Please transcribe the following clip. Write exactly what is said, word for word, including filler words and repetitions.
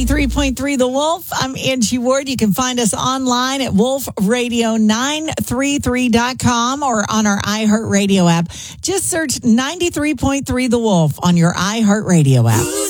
ninety-three point three The Wolf. I'm Angie Ward. You can find us online at wolf radio nine three three dot com or on our iHeartRadio app. Just search ninety-three point three The Wolf on your iHeartRadio app.